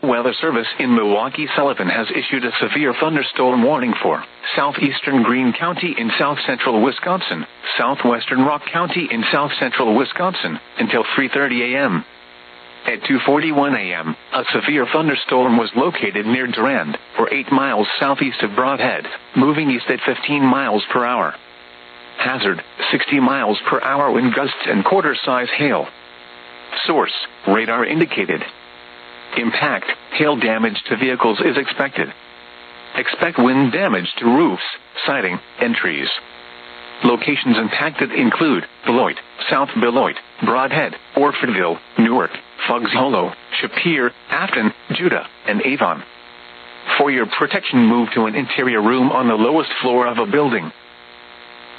Weather Service in Milwaukee Sullivan has issued a severe thunderstorm warning for southeastern Greene County in south-central Wisconsin, southwestern Rock County in south-central Wisconsin, until 3:30 a.m. At 2:41 a.m., a severe thunderstorm was located near Durand, or 8 miles southeast of Brodhead, moving east at 15 miles per hour. Hazard, 60 miles per hour wind gusts and quarter-size hail. Source, radar indicated. Impact, hail damage to vehicles is expected. Expect wind damage to roofs, siding, and trees. Locations impacted include Beloit, South Beloit, Brodhead, Orfordville, Newark, Fuggs Hollow, Shapir, Afton, Judah, and Avon. For your protection, move to an interior room on the lowest floor of a building.